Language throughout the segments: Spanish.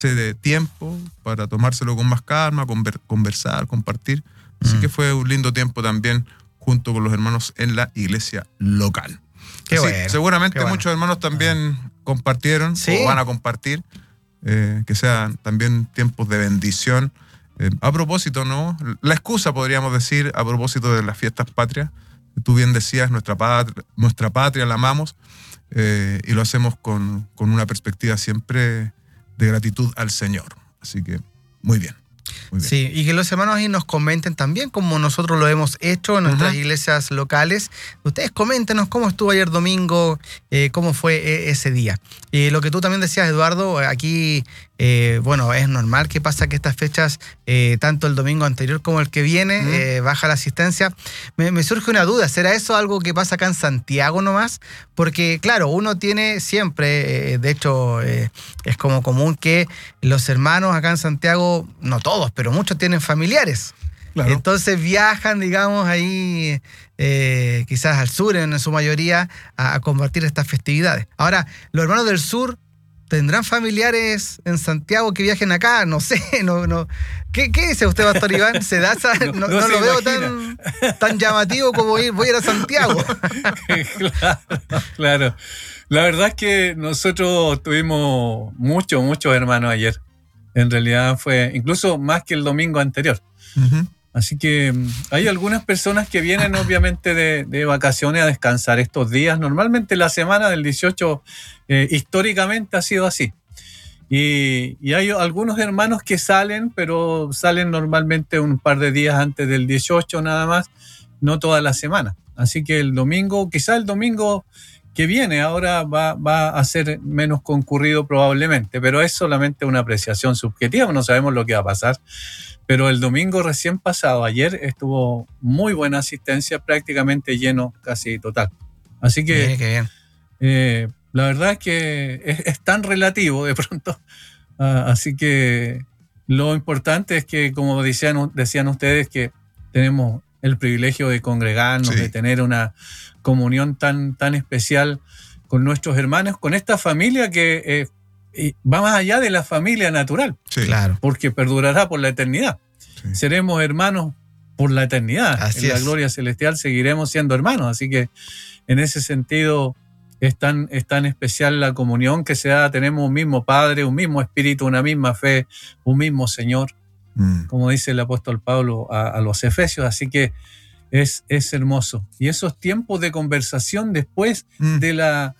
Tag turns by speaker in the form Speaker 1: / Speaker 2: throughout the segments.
Speaker 1: de tiempo para tomárselo con más calma, conversar, compartir. Así que fue un lindo tiempo también junto con los hermanos en la iglesia local.
Speaker 2: Qué
Speaker 1: Así,
Speaker 2: bueno,
Speaker 1: seguramente
Speaker 2: qué bueno.
Speaker 1: muchos hermanos también compartieron o van a compartir, que sean también tiempos de bendición. A propósito, ¿no? La excusa, podríamos decir, a propósito de las fiestas patrias. Tú bien decías, nuestra patria la amamos, y lo hacemos con una perspectiva siempre de gratitud al Señor. Así que, muy bien. Muy bien.
Speaker 2: Sí, y que los hermanos ahí nos comenten también, como nosotros lo hemos hecho en nuestras iglesias locales. Ustedes coméntenos cómo estuvo ayer domingo, cómo fue ese día. Lo que tú también decías, Eduardo, aquí, bueno, es normal que pasa que estas fechas, tanto el domingo anterior como el que viene, baja la asistencia. Me surge una duda, ¿será eso algo que pasa acá en Santiago nomás? Porque, claro, uno tiene siempre, de hecho, es como común que los hermanos acá en Santiago, no todos, pero muchos tienen familiares. Claro. Entonces viajan, digamos, ahí quizás al sur en su mayoría a compartir estas festividades. Ahora, los hermanos del sur tendrán familiares en Santiago que viajen acá, no sé, no. ¿Qué dice usted, Pastor Iván? ¿Se da esa? No lo veo tan llamativo como voy a ir a Santiago.
Speaker 3: Claro. La verdad es que nosotros tuvimos muchos hermanos ayer. En realidad fue incluso más que el domingo anterior. Así que hay algunas personas que vienen obviamente de vacaciones a descansar estos días. Normalmente la semana del 18 históricamente ha sido así. Y hay algunos hermanos que salen, pero salen normalmente un par de días antes del 18 nada más, no toda la semana. Así que el domingo, quizá el domingo que viene ahora va a ser menos concurrido probablemente, pero es solamente una apreciación subjetiva, no sabemos lo que va a pasar. Pero el domingo recién pasado, ayer, estuvo muy buena asistencia, prácticamente lleno, casi total. Así que
Speaker 2: qué bien.
Speaker 3: La verdad es que es tan relativo de pronto. Así que lo importante es que, como decían ustedes, que tenemos el privilegio de congregarnos, de tener una comunión tan especial con nuestros hermanos, con esta familia que va más allá de la familia natural,
Speaker 2: claro,
Speaker 3: porque perdurará por la eternidad. Seremos hermanos por la eternidad.
Speaker 2: Así
Speaker 3: en la gloria celestial seguiremos siendo hermanos. Así que en ese sentido es tan especial la comunión que se da. Tenemos un mismo Padre, un mismo Espíritu, una misma fe, un mismo Señor, como dice el apóstol Pablo a los Efesios. Así que es hermoso. Y esos tiempos de conversación después de la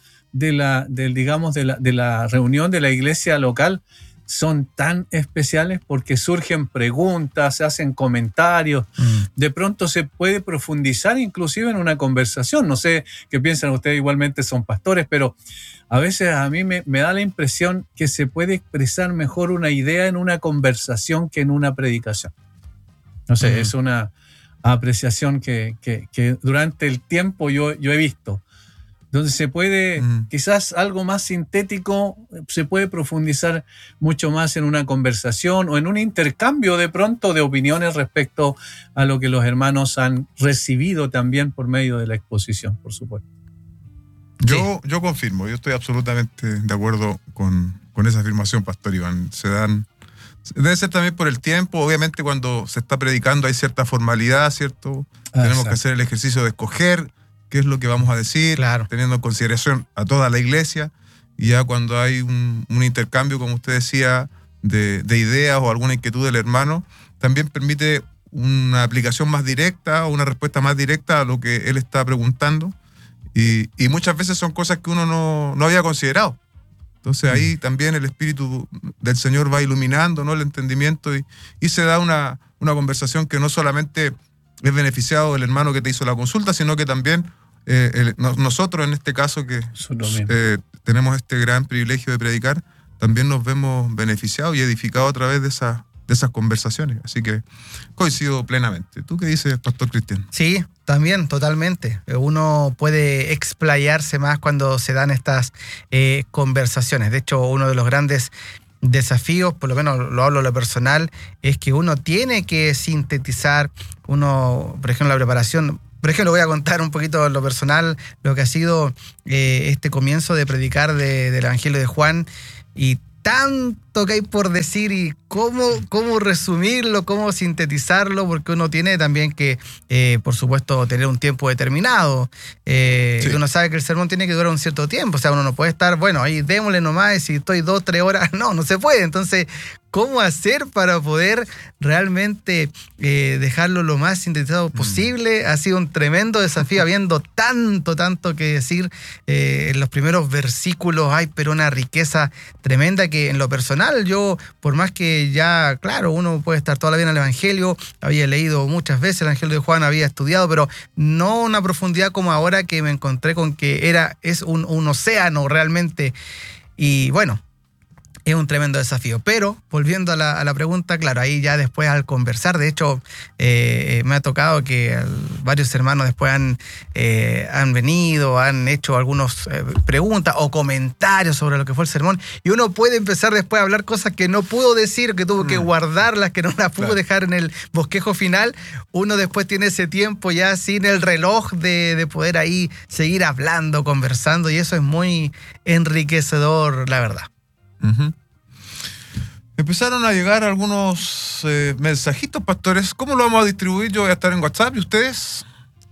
Speaker 3: reunión de la iglesia local son tan especiales porque surgen preguntas, se hacen comentarios, de pronto se puede profundizar inclusive en una conversación. No sé qué piensan ustedes, igualmente son pastores, pero a veces a mí me da la impresión que se puede expresar mejor una idea en una conversación que en una predicación. No sé, es una apreciación que durante el tiempo yo he visto, donde se puede, quizás algo más sintético, se puede profundizar mucho más en una conversación o en un intercambio de pronto de opiniones respecto a lo que los hermanos han recibido también por medio de la exposición, por supuesto.
Speaker 1: Yo confirmo, yo estoy absolutamente de acuerdo con esa afirmación, Pastor Iván. Debe ser también por el tiempo. Obviamente cuando se está predicando hay cierta formalidad, ¿cierto? Tenemos que hacer el ejercicio de escoger qué es lo que vamos a decir, teniendo en consideración a toda la iglesia. Y ya cuando hay un intercambio, como usted decía, de ideas o alguna inquietud del hermano, también permite una aplicación más directa o una respuesta más directa a lo que él está preguntando. Y muchas veces son cosas que uno no había considerado. Entonces ahí también el Espíritu del Señor va iluminando, ¿no?, el entendimiento y se da una conversación que no solamente es beneficiado del hermano que te hizo la consulta, sino que también nosotros en este caso que tenemos este gran privilegio de predicar, también nos vemos beneficiados y edificados a través de esas conversaciones. Así que coincido plenamente. ¿Tú qué dices, Pastor Cristian?
Speaker 2: Sí, también, totalmente. Uno puede explayarse más cuando se dan estas conversaciones. De hecho, uno de los grandes desafíos, por lo menos lo hablo en lo personal, es que uno tiene que sintetizar, por ejemplo, la preparación. Por ejemplo, voy a contar un poquito en lo personal lo que ha sido este comienzo de predicar del Evangelio de Juan, y tan tanto que hay por decir y cómo resumirlo, cómo sintetizarlo, porque uno tiene también que, por supuesto, tener un tiempo determinado. Sí. Uno sabe que el sermón tiene que durar un cierto tiempo, o sea, uno no puede estar, bueno, ahí démosle nomás, y si estoy 2, 3 horas, no se puede. Entonces, ¿cómo hacer para poder realmente dejarlo lo más sintetizado posible? Ha sido un tremendo desafío, habiendo tanto que decir. En los primeros versículos hay pero una riqueza tremenda que en lo personal yo, por más que ya, claro, uno puede estar toda la vida en el Evangelio, había leído muchas veces el Evangelio de Juan, había estudiado, pero no una profundidad como ahora que me encontré con que es un océano realmente. Y bueno, es un tremendo desafío. Pero, volviendo a la pregunta, claro, ahí ya después al conversar, de hecho, me ha tocado que varios hermanos después han venido, han hecho algunas preguntas o comentarios sobre lo que fue el sermón, y uno puede empezar después a hablar cosas que no pudo decir, que tuvo que guardarlas, que no las pudo dejar en el bosquejo final. Uno después tiene ese tiempo ya sin el reloj de poder ahí seguir hablando, conversando, y eso es muy enriquecedor, la verdad.
Speaker 1: Uh-huh. Empezaron a llegar algunos mensajitos, pastores. ¿Cómo lo vamos a distribuir? Yo voy a estar en WhatsApp, ¿y ustedes?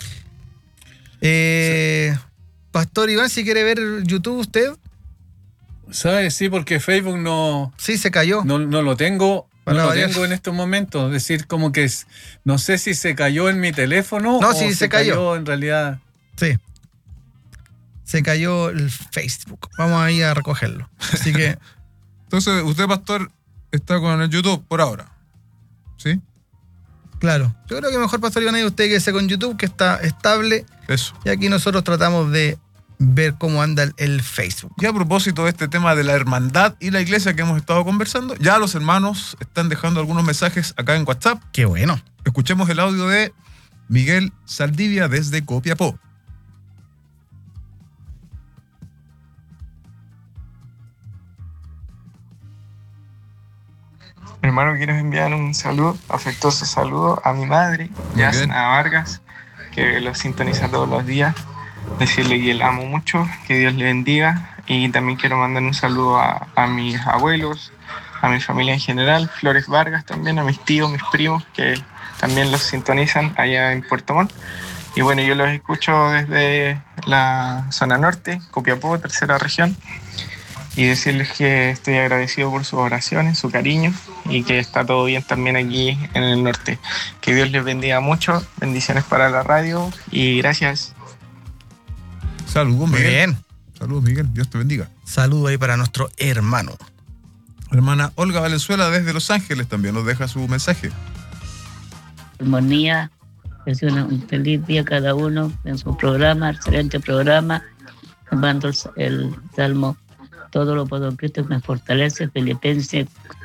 Speaker 2: Pastor Iván, si quiere ver YouTube usted.
Speaker 3: ¿Sabe? Sí, porque Facebook no...
Speaker 2: Sí, se cayó.
Speaker 3: No lo tengo. No lo tengo en estos momentos. Es decir, como que no sé si se cayó en mi teléfono o
Speaker 2: sí, se cayó
Speaker 3: en realidad.
Speaker 2: Sí. Se cayó el Facebook. Vamos a ir a recogerlo. Así que...
Speaker 1: Entonces, usted, pastor, está con el YouTube por ahora, ¿sí?
Speaker 2: Claro. Yo creo que mejor, pastor Iván, usted que esté con YouTube, que está estable.
Speaker 1: Eso.
Speaker 2: Y aquí nosotros tratamos de ver cómo anda el Facebook.
Speaker 1: Y a propósito de este tema de la hermandad y la iglesia que hemos estado conversando, ya los hermanos están dejando algunos mensajes acá en WhatsApp.
Speaker 2: ¡Qué bueno!
Speaker 1: Escuchemos el audio de Miguel Saldivia desde Copiapó.
Speaker 4: Hermano, quiero enviar un saludo, afectuoso saludo a mi madre, Yasna Vargas, que lo sintoniza todos los días. Decirle que la amo mucho, que Dios le bendiga. Y también quiero mandar un saludo a mis abuelos, a mi familia en general, Flores Vargas también, a mis tíos, mis primos, que también los sintonizan allá en Puerto Montt. Y bueno, yo los escucho desde la zona norte, Copiapó, tercera región. Y decirles que estoy agradecido por sus oraciones, su cariño, y que está todo bien también aquí en el norte. Que Dios les bendiga mucho, bendiciones para la radio y gracias.
Speaker 1: Saludos, Miguel.
Speaker 2: Muy bien.
Speaker 1: Saludos, Miguel. Dios te bendiga.
Speaker 2: Saludo ahí para nuestro hermano.
Speaker 1: Hermana Olga Valenzuela desde Los Ángeles también nos deja su mensaje.
Speaker 5: Armonía, es un feliz día cada uno en su programa, excelente programa. Mando el salmo. Todo lo puedo en Cristo que me fortalece. Filipenses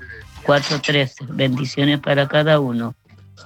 Speaker 5: 4:13. Bendiciones para cada uno.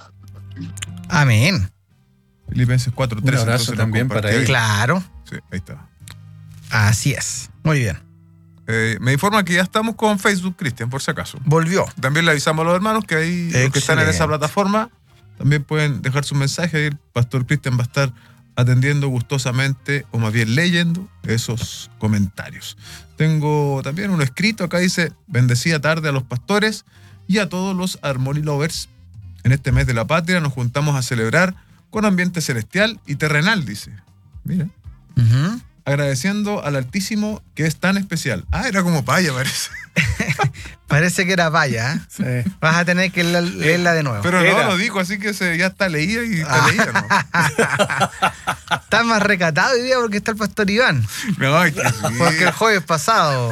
Speaker 2: Amén.
Speaker 1: Filipenses 4:13.
Speaker 3: Un abrazo también para él.
Speaker 2: Claro.
Speaker 1: Sí, ahí está.
Speaker 2: Así es. Muy bien.
Speaker 1: Me informan que ya estamos con Facebook, Cristian, por si acaso.
Speaker 2: Volvió.
Speaker 1: También le avisamos a los hermanos que ahí, los que están en esa plataforma, también pueden dejar su mensaje. Ahí el pastor Cristian va a estar atendiendo gustosamente, o más bien leyendo, esos comentarios. Tengo también uno escrito, acá dice: bendecida tarde a los pastores y a todos los Harmony Lovers. En este mes de la patria nos juntamos a celebrar con ambiente celestial y terrenal, dice. Mira.
Speaker 2: Uh-huh.
Speaker 1: Agradeciendo al Altísimo que es tan especial. Ah, era como paya, parece.
Speaker 2: Parece que era paya, ¿eh?
Speaker 3: Sí.
Speaker 2: Vas a tener que leerla de nuevo.
Speaker 1: Pero no lo dijo, así que ya está leída y está leída, ¿no?
Speaker 2: Está más recatado hoy día porque está el pastor Iván.
Speaker 1: Ay, que sí.
Speaker 2: Porque el jueves pasado.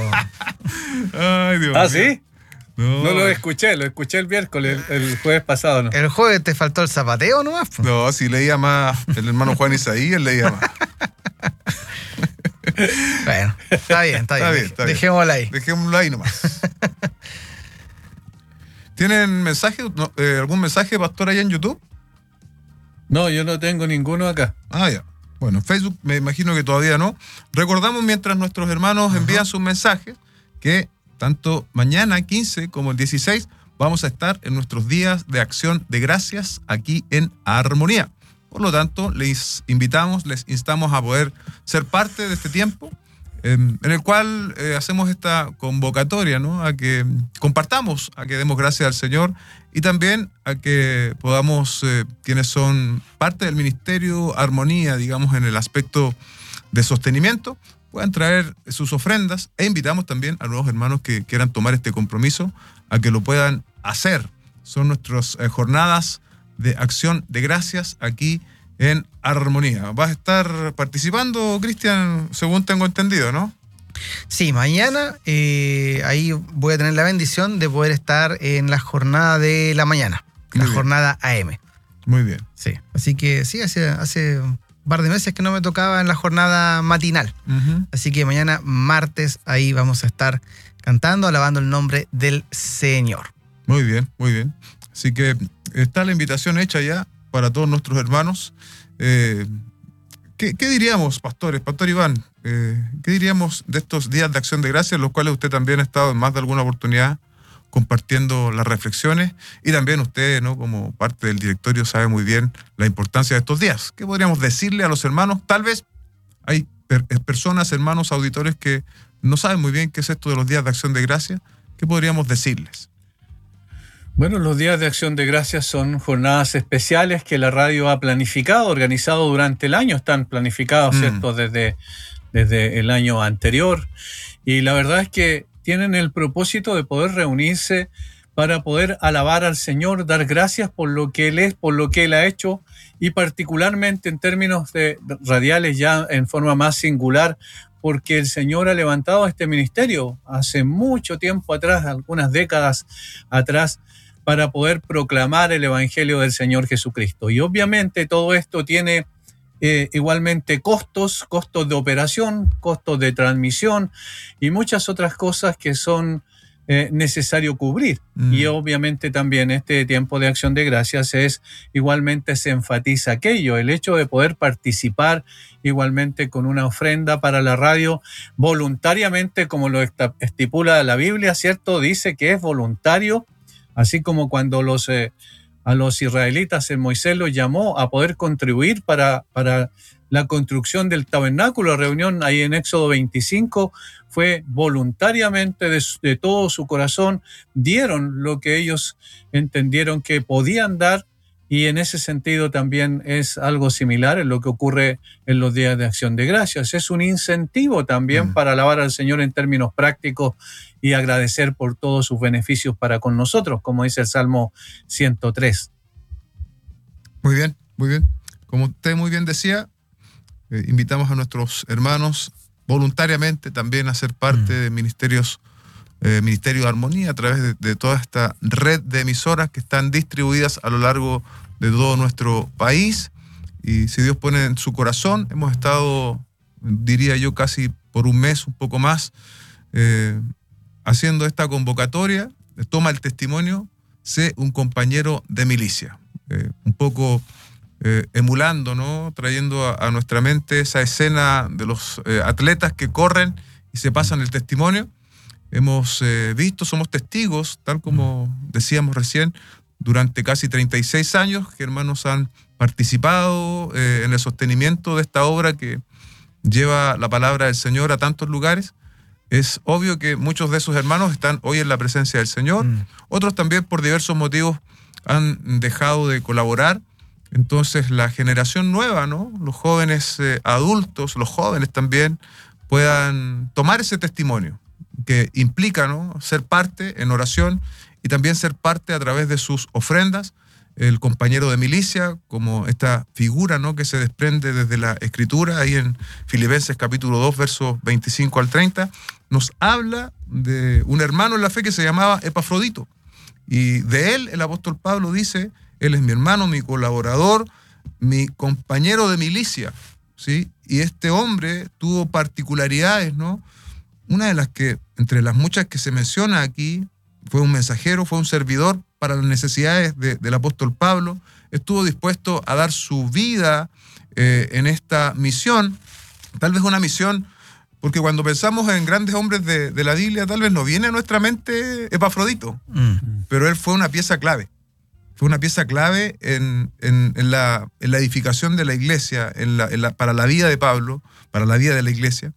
Speaker 1: Ay, Dios
Speaker 3: ¿Ah,
Speaker 1: mío.
Speaker 3: sí? No lo escuché el miércoles, el jueves pasado, ¿no?
Speaker 2: El jueves te faltó el zapateo nomás. Po.
Speaker 1: No, si leía más el hermano Juan Isaías, leía más.
Speaker 2: Bueno, está bien. Dejémoslo ahí.
Speaker 1: Dejémoslo ahí nomás. ¿Tienen mensaje, algún mensaje, pastor, allá en YouTube?
Speaker 3: No, yo no tengo ninguno acá.
Speaker 1: Ah, ya. Bueno, en Facebook me imagino que todavía no. Recordamos, mientras nuestros hermanos envían sus mensajes, que tanto mañana 15 como el 16 vamos a estar en nuestros días de acción de gracias aquí en Armonía. Por lo tanto, les instamos a poder ser parte de este tiempo. en el cual hacemos esta convocatoria, ¿no? A que compartamos, a que demos gracias al Señor y también a que podamos, quienes son parte del ministerio Armonía, digamos, en el aspecto de sostenimiento, puedan traer sus ofrendas, e invitamos también a nuevos hermanos que quieran tomar este compromiso a que lo puedan hacer. Son nuestras jornadas de acción de gracias aquí en Armonía. ¿Vas a estar participando, Cristian, según tengo entendido, no?
Speaker 2: Sí, mañana ahí voy a tener la bendición de poder estar en la jornada de la mañana, la jornada AM.
Speaker 1: Muy bien.
Speaker 2: Sí, así que sí, hace un par de meses que no me tocaba en la jornada matinal. Así que mañana, martes, ahí vamos a estar cantando, alabando el nombre del Señor.
Speaker 1: Muy bien, muy bien. Así que está la invitación hecha ya para todos nuestros hermanos. ¿Qué diríamos, pastores? Pastor Iván, ¿qué diríamos de estos días de acción de gracias, en los cuales usted también ha estado en más de alguna oportunidad compartiendo las reflexiones? Y también usted, ¿no?, como parte del directorio, sabe muy bien la importancia de estos días. ¿Qué podríamos decirle a los hermanos? Tal vez hay personas, hermanos, auditores que no saben muy bien qué es esto de los días de acción de gracias. ¿Qué podríamos decirles?
Speaker 3: Bueno, los días de acción de gracias son jornadas especiales que la radio ha planificado, organizado durante el año. Están planificados, ¿cierto?, desde el año anterior. Y la verdad es que tienen el propósito de poder reunirse para poder alabar al Señor, dar gracias por lo que Él es, por lo que Él ha hecho, y particularmente en términos radiales, ya en forma más singular, porque el Señor ha levantado este ministerio hace mucho tiempo atrás, algunas décadas atrás, para poder proclamar el Evangelio del Señor Jesucristo. Y obviamente todo esto tiene igualmente costos de operación, costos de transmisión y muchas otras cosas que son necesario cubrir. Y obviamente también este tiempo de acción de gracias igualmente se enfatiza aquello, el hecho de poder participar igualmente con una ofrenda para la radio voluntariamente, como lo estipula la Biblia, ¿cierto? Dice que es voluntario. Así como cuando a los israelitas Moisés los llamó a poder contribuir para la construcción del tabernáculo, la reunión ahí en Éxodo 25, fue voluntariamente de todo su corazón, dieron lo que ellos entendieron que podían dar, y en ese sentido también es algo similar en lo que ocurre en los días de acción de gracias. Es un incentivo también para alabar al Señor en términos prácticos y agradecer por todos sus beneficios para con nosotros, como dice el Salmo 103.
Speaker 1: Muy bien, muy bien. Como usted muy bien decía, invitamos a nuestros hermanos voluntariamente también a ser parte de Ministerio de Armonía a través de toda esta red de emisoras que están distribuidas a lo largo de todo nuestro país. Y si Dios pone en su corazón, hemos estado, diría yo, casi por un mes, un poco más, haciendo esta convocatoria. Toma el testimonio, sé un compañero de milicia. Un poco emulando, ¿no?, trayendo a nuestra mente esa escena de los atletas que corren y se pasan el testimonio. Hemos visto, somos testigos, tal como decíamos recién, durante casi 36 años que hermanos han participado en el sostenimiento de esta obra que lleva la palabra del Señor a tantos lugares. Es obvio que muchos de esos hermanos están hoy en la presencia del Señor. Otros también por diversos motivos han dejado de colaborar. Entonces la generación nueva, ¿no?, los jóvenes adultos, los jóvenes también, puedan tomar ese testimonio que implica, ¿no?, ser parte en oración y también ser parte a través de sus ofrendas. El compañero de milicia, como esta figura, ¿no?, que se desprende desde la Escritura, ahí en Filipenses capítulo 2, versos 25 al 30, nos habla de un hermano en la fe que se llamaba Epafrodito. Y de él el apóstol Pablo dice: él es mi hermano, mi colaborador, mi compañero de milicia, ¿sí? Y este hombre tuvo particularidades, ¿no? Una de las que, entre las muchas que se menciona aquí, fue un mensajero, fue un servidor para las necesidades del apóstol Pablo. Estuvo dispuesto a dar su vida en esta misión, tal vez una misión, porque cuando pensamos en grandes hombres de la Biblia, tal vez no viene a nuestra mente Epafrodito, pero él fue una pieza clave. Fue una pieza clave en la edificación de la iglesia, para la vida de Pablo, para la vida de la iglesia.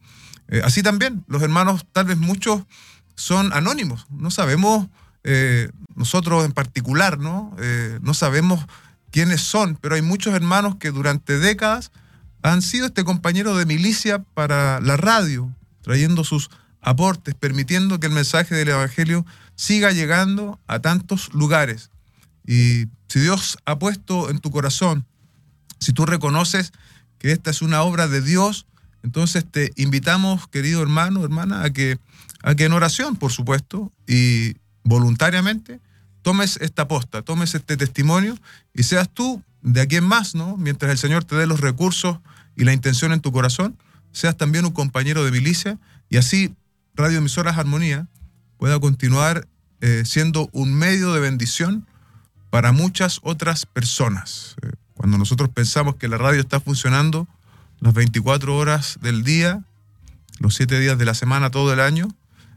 Speaker 1: Así también, los hermanos, tal vez muchos son anónimos, no sabemos, nosotros en particular, ¿no? No sabemos quiénes son, pero hay muchos hermanos que durante décadas han sido este compañero de milicia para la radio, trayendo sus aportes, permitiendo que el mensaje del Evangelio siga llegando a tantos lugares. Y si Dios ha puesto en tu corazón, si tú reconoces que esta es una obra de Dios, entonces te invitamos, querido hermano, hermana, a que en oración, por supuesto, y voluntariamente, tomes esta posta, tomes este testimonio y seas tú de aquí en más, ¿no? Mientras el Señor te dé los recursos y la intención en tu corazón, seas también un compañero de milicia y así Radio Emisoras Armonía pueda continuar siendo un medio de bendición para muchas otras personas. Cuando nosotros pensamos que la radio está funcionando las 24 horas del día, los 7 días de la semana, todo el año,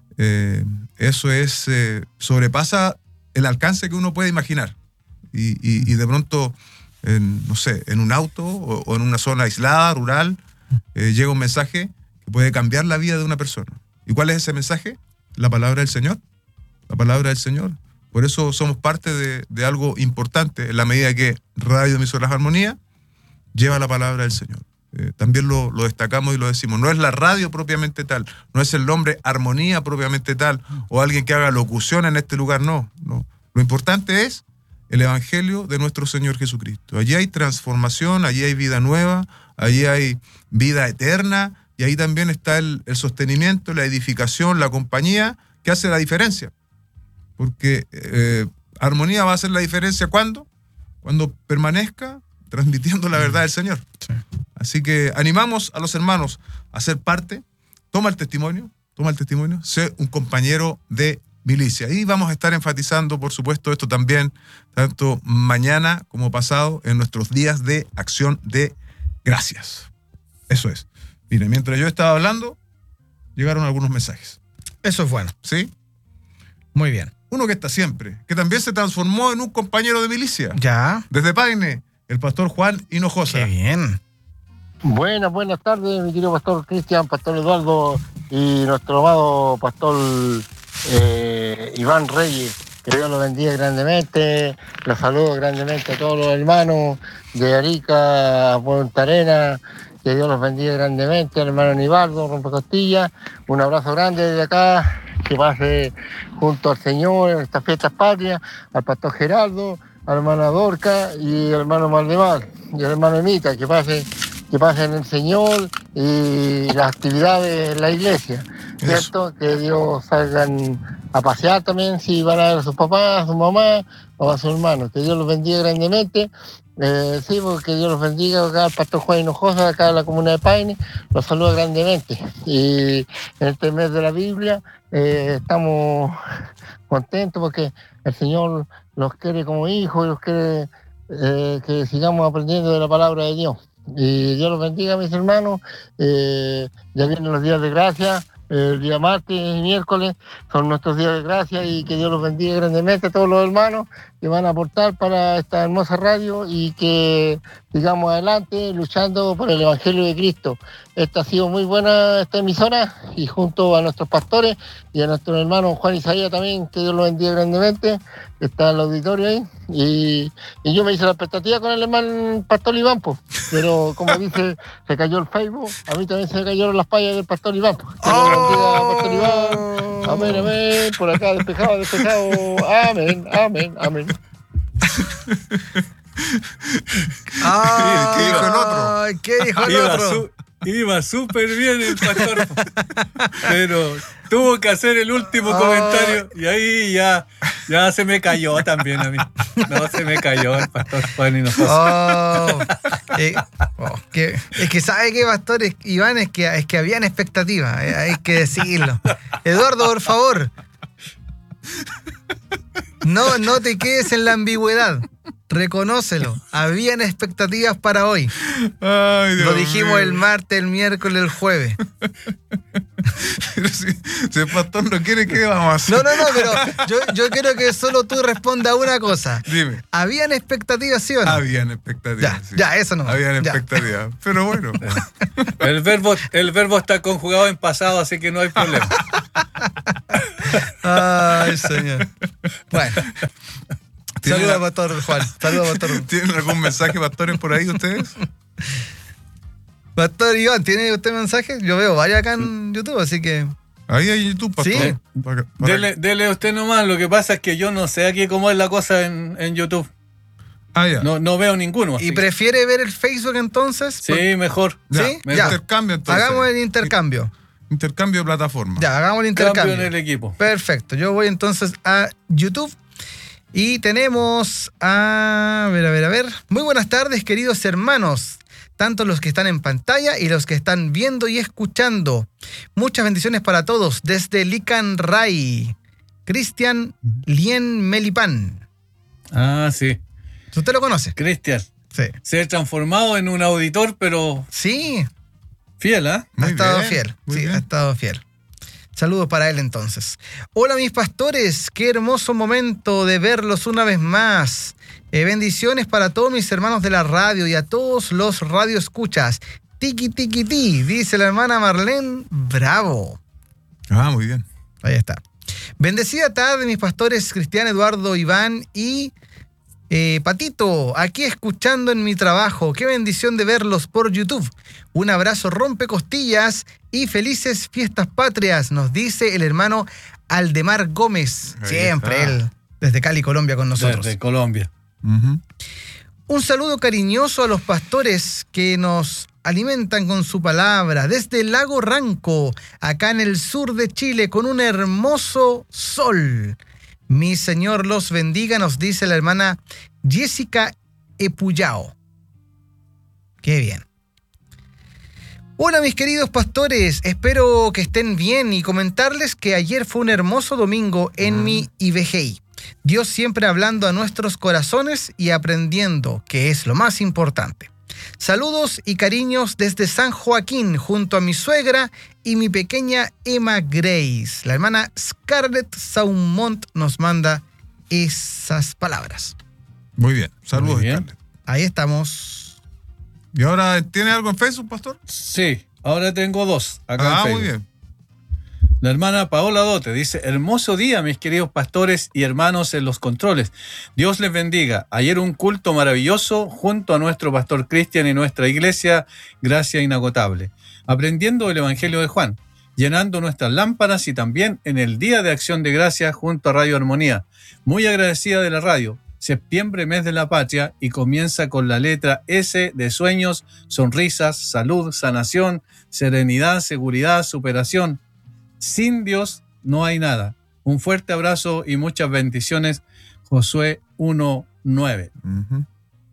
Speaker 1: eso es sobrepasa el alcance que uno puede imaginar. Y de pronto, no sé, en un auto o en una zona aislada, rural, llega un mensaje que puede cambiar la vida de una persona. ¿Y cuál es ese mensaje? La palabra del Señor. La palabra del Señor. Por eso somos parte de algo importante, en la medida que Radio Emisoras Armonía lleva la palabra del Señor. También lo destacamos y lo decimos. No es la radio propiamente tal, no es el nombre Armonía propiamente tal, o alguien que haga locución en este lugar, no. Lo importante es el Evangelio de nuestro Señor Jesucristo. Allí hay transformación, allí hay vida nueva, allí hay vida eterna, y ahí también está el sostenimiento, la edificación, la compañía, que hace la diferencia. Porque Armonía va a hacer la diferencia ¿cuándo? Cuando permanezca transmitiendo la verdad del Señor. Sí. Así que animamos a los hermanos a ser parte. Toma el testimonio, sé un compañero de milicia. Y vamos a estar enfatizando, por supuesto, esto también, tanto mañana como pasado, en nuestros días de acción de gracias. Eso es. Miren, mientras yo estaba hablando, llegaron algunos mensajes.
Speaker 2: Eso es bueno.
Speaker 1: ¿Sí?
Speaker 2: Muy bien.
Speaker 1: Uno que está siempre, que también se transformó en un compañero de milicia.
Speaker 2: Ya.
Speaker 1: Desde Paine, el pastor Juan Hinojosa.
Speaker 2: Qué bien.
Speaker 6: Buenas tardes, mi querido pastor Cristian, pastor Eduardo y nuestro amado pastor Iván Reyes. Que Dios los bendiga grandemente. Los saludo grandemente a todos los hermanos de Arica, Punta Arenas. Que Dios los bendiga grandemente. Al hermano Nivaldo, Rompecostilla. Un abrazo grande desde acá. Que pase junto al Señor en estas fiestas patrias. Al pastor Geraldo, a la hermana Dorca y al hermano Maldemar y al hermano Emita. Que pasen el Señor y las actividades en la iglesia, ¿cierto? Eso. Que Dios salgan a pasear también, si van a ver a sus papás, a su mamá o a sus hermanos. Que Dios los bendiga grandemente. Sí, porque Dios los bendiga. Acá el pastor Juan Hinojosa, acá en la comuna de Paine, los saluda grandemente. Y en este mes de la Biblia estamos contentos porque el Señor los quiere como hijos y los quiere que sigamos aprendiendo de la palabra de Dios. Y Dios los bendiga, mis hermanos. Ya vienen los días de gracia. El día martes y miércoles son nuestros días de gracia y que Dios los bendiga grandemente a todos los hermanos que van a aportar para esta hermosa radio y que sigamos adelante luchando por el Evangelio de Cristo. Esta ha sido muy buena esta emisora y junto a nuestros pastores y a nuestro hermano Juan Isaías también, que Dios los bendiga grandemente, que está en el auditorio ahí. Y yo me hice la expectativa con el hermano pastor Iván, pero como dice, se cayó el Facebook, a mí también se me cayeron las payas del pastor Iván. Que Dios bendiga, pastor Iván. Amén, amén. Por acá despejado. Amén.
Speaker 1: ¿Qué dijo el otro?
Speaker 2: ¿Qué dijo el otro?
Speaker 3: Iba súper bien el pastor, pero tuvo que hacer el último comentario y ahí ya se me cayó también a mí. No, se me cayó el pastor Juan Hinojosa.
Speaker 2: Es que sabe que, pastor Iván, es que habían expectativas, hay que decirlo. Eduardo, por favor, no te quedes en la ambigüedad. Reconócelo. Habían expectativas para hoy.
Speaker 1: Ay, Dios
Speaker 2: Lo dijimos
Speaker 1: mío.
Speaker 2: el martes, el miércoles, el jueves.
Speaker 1: Pero si el pastor no quiere, ¿qué vamos a hacer?
Speaker 2: No, pero yo quiero que solo tú respondas una cosa.
Speaker 1: Dime.
Speaker 2: ¿Habían expectativas, sí o no?
Speaker 1: Habían expectativas. sí.
Speaker 2: Ya, eso no.
Speaker 1: Habían
Speaker 2: Ya.
Speaker 1: expectativas. Pero bueno.
Speaker 3: El verbo está conjugado en pasado, así que no hay problema.
Speaker 2: Ay, señor. Bueno.
Speaker 1: ¿Tienen
Speaker 2: Saludos,
Speaker 1: la-
Speaker 2: Pastor Juan. Saludos, Pastor.
Speaker 1: ¿Tienen algún mensaje, pastores, por ahí ustedes?
Speaker 2: Pastor Iván, ¿tiene usted mensajes? Yo veo varios acá en YouTube, así que...
Speaker 1: Ahí hay YouTube, pastor.
Speaker 2: Sí.
Speaker 3: Dele usted nomás. Lo que pasa es que yo no sé aquí cómo es la cosa en YouTube.
Speaker 1: Ah, ya.
Speaker 3: No veo ninguno.
Speaker 2: ¿Y
Speaker 3: así.
Speaker 2: prefiere ver el Facebook entonces?
Speaker 3: Sí, mejor.
Speaker 1: Ya,
Speaker 2: ¿Sí?
Speaker 3: mejor.
Speaker 2: Ya.
Speaker 1: Intercambio entonces.
Speaker 2: Hagamos el intercambio.
Speaker 1: Intercambio de plataforma.
Speaker 2: Ya, hagamos el
Speaker 3: Cambio
Speaker 2: intercambio.
Speaker 3: en el equipo.
Speaker 2: Perfecto. Yo voy entonces a YouTube. Y tenemos a ver. Muy buenas tardes, queridos hermanos. Tanto los que están en pantalla y los que están viendo y escuchando. Muchas bendiciones para todos. Desde Lican Ray. Cristian Lien Melipan.
Speaker 3: Ah, sí.
Speaker 2: ¿Usted lo conoce?
Speaker 3: Cristian.
Speaker 2: Sí.
Speaker 3: Se ha transformado en un auditor, pero
Speaker 2: Sí,
Speaker 3: fiel, ¿ah?
Speaker 2: ha
Speaker 1: Muy
Speaker 2: estado
Speaker 1: bien,
Speaker 2: fiel.
Speaker 1: muy
Speaker 2: Sí,
Speaker 1: bien.
Speaker 2: ha estado fiel. Saludos para él entonces. Hola mis pastores, qué hermoso momento de verlos una vez más. Bendiciones para todos mis hermanos de la radio y a todos los radioescuchas. Tiki tiki ti, dice la hermana Marlene Bravo.
Speaker 1: Ah, muy bien.
Speaker 2: Ahí está. Bendecida tarde mis pastores Cristian, Eduardo, Iván y Patito, aquí escuchando en mi trabajo. Qué bendición de verlos por YouTube. Un abrazo rompecostillas y felices fiestas patrias, nos dice el hermano Aldemar Gómez.
Speaker 1: Ahí
Speaker 2: Siempre
Speaker 1: está.
Speaker 2: él, desde Cali, Colombia, con nosotros.
Speaker 3: Desde Colombia.
Speaker 1: Ujú.
Speaker 2: Un saludo cariñoso a los pastores que nos alimentan con su palabra desde el lago Ranco, acá en el sur de Chile, con un hermoso sol. Mi Señor los bendiga, nos dice la hermana Jessica Epuyao. Qué bien. Hola mis queridos pastores, espero que estén bien y comentarles que ayer fue un hermoso domingo en mi IBGI. Dios siempre hablando a nuestros corazones y aprendiendo, que es lo más importante. Saludos y cariños desde San Joaquín junto a mi suegra y mi pequeña Emma Grace. La hermana Scarlett Saumont nos manda esas palabras.
Speaker 1: Muy bien. Saludos,
Speaker 3: Muy bien.
Speaker 1: Scarlett.
Speaker 2: Ahí estamos.
Speaker 1: ¿Y ahora tiene algo en Facebook, pastor?
Speaker 3: Sí, ahora tengo dos acá en
Speaker 1: Ah,
Speaker 3: Facebook.
Speaker 1: muy bien.
Speaker 3: La hermana Paola Dote dice: hermoso día, mis queridos pastores y hermanos en los controles. Dios les bendiga. Ayer un culto maravilloso junto a nuestro pastor Cristian y nuestra iglesia, Gracia Inagotable, aprendiendo el Evangelio de Juan, llenando nuestras lámparas y también en el Día de Acción de Gracia junto a Radio Armonía. Muy agradecida de la radio. Septiembre, mes de la patria, y comienza con la letra S de sueños, sonrisas, salud, sanación, serenidad, seguridad, superación. Sin Dios no hay nada. Un fuerte abrazo y muchas bendiciones. Josué 1:9.
Speaker 1: Ujú.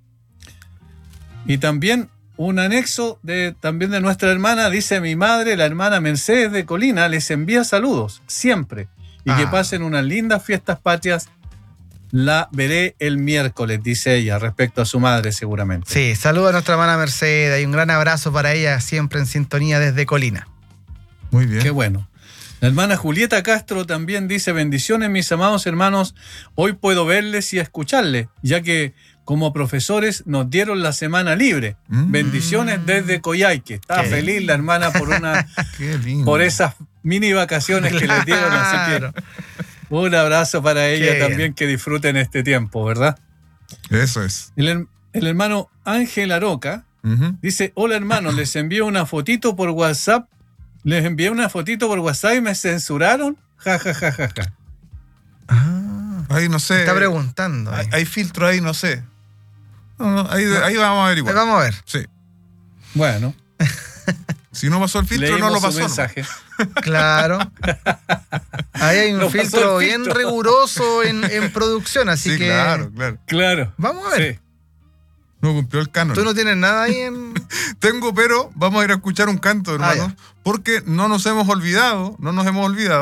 Speaker 3: Y también un anexo también de nuestra hermana, dice: mi madre, la hermana Mercedes de Colina, les envía saludos siempre. Y que pasen unas lindas fiestas patrias. La veré el miércoles, dice ella, respecto a su madre seguramente.
Speaker 2: Sí, saludos a nuestra hermana Mercedes y un gran abrazo para ella, siempre en sintonía desde Colina.
Speaker 1: Muy bien.
Speaker 3: Qué bueno. La hermana Julieta Castro también dice: bendiciones mis amados hermanos, hoy puedo verles y escucharles, ya que como profesores nos dieron la semana libre. Bendiciones desde Coyhaique. Está
Speaker 2: Qué
Speaker 3: feliz la hermana
Speaker 1: Qué lindo.
Speaker 3: por esas mini vacaciones que les dieron, así
Speaker 2: Claro.
Speaker 3: que un abrazo para ella
Speaker 2: Qué
Speaker 3: también,
Speaker 2: bien.
Speaker 3: que disfruten este tiempo, ¿verdad?
Speaker 1: Eso es.
Speaker 3: El hermano Ángel Aroca
Speaker 1: Ujú.
Speaker 3: dice: hola hermanos, les envío una fotito por WhatsApp. Les envié una fotito por WhatsApp y me censuraron. Ja, ja, ja, ja, ja.
Speaker 2: Ah,
Speaker 1: Ahí no sé.
Speaker 2: está preguntando.
Speaker 1: Hay filtro ahí, no sé. No, ahí vamos a averiguar.
Speaker 2: Vamos a ver.
Speaker 1: Sí.
Speaker 3: Bueno,
Speaker 1: Si no pasó el filtro,
Speaker 3: leímos
Speaker 1: no lo
Speaker 3: su
Speaker 1: pasó. ¿no?
Speaker 3: mensaje.
Speaker 2: Claro. Ahí hay un
Speaker 3: No pasó el
Speaker 2: filtro bien
Speaker 3: filtro.
Speaker 2: riguroso en producción, así
Speaker 1: Sí,
Speaker 2: que
Speaker 1: claro, claro.
Speaker 3: Claro.
Speaker 2: vamos a ver.
Speaker 3: Sí.
Speaker 1: No cumplió el canon.
Speaker 2: Tú no tienes nada ahí en...
Speaker 1: Tengo, pero vamos a ir a escuchar un canto, hermano.
Speaker 2: Ah,
Speaker 1: porque no nos hemos olvidado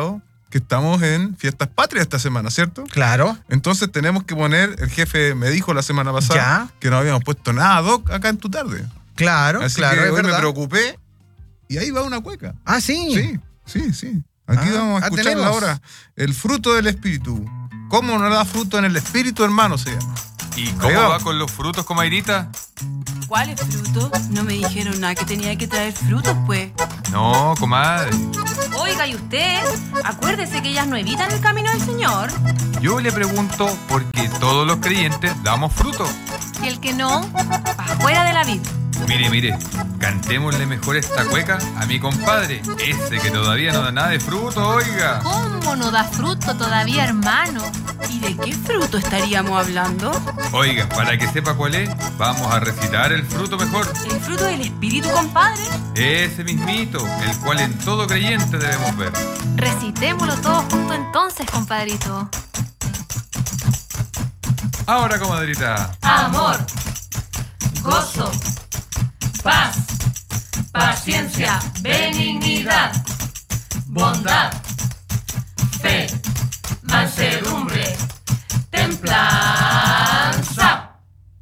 Speaker 1: que estamos en fiestas patrias esta semana, ¿cierto?
Speaker 2: Claro.
Speaker 1: Entonces tenemos que poner, el jefe me dijo la semana pasada que no habíamos puesto nada, Doc, acá en tu tarde.
Speaker 2: Claro,
Speaker 1: así
Speaker 2: claro,
Speaker 1: que
Speaker 2: es
Speaker 1: hoy
Speaker 2: verdad.
Speaker 1: me preocupé y ahí va una cueca.
Speaker 2: Ah, sí.
Speaker 1: Sí. Aquí vamos a escucharla ahora. El fruto del espíritu. ¿Cómo no da fruto en el espíritu, hermano? Se llama.
Speaker 7: ¿Y cómo va con los frutos, comadrita?
Speaker 8: ¿Cuáles frutos? No me dijeron nada que tenía que traer frutos, pues.
Speaker 7: No, comadre.
Speaker 9: Oiga, ¿y usted? Acuérdese que ellas no evitan el camino del Señor.
Speaker 7: Yo le pregunto porque todos los creyentes damos fruto.
Speaker 9: Y el que no, va fuera de la vida.
Speaker 7: Mire, cantémosle mejor esta cueca a mi compadre, ese que todavía no da nada de fruto, oiga.
Speaker 9: ¿Cómo no da fruto todavía, hermano?
Speaker 8: ¿Y de qué fruto estaríamos hablando?
Speaker 7: Oiga, para que sepa cuál es, vamos a recitar el fruto mejor.
Speaker 8: ¿El fruto del espíritu, compadre?
Speaker 7: Ese mismito, el cual en todo creyente debemos ver.
Speaker 9: Recitémoslo todos juntos entonces, compadrito.
Speaker 7: Ahora, comadrita.
Speaker 10: Amor, gozo, paz, paciencia, benignidad, bondad, fe, mansedumbre,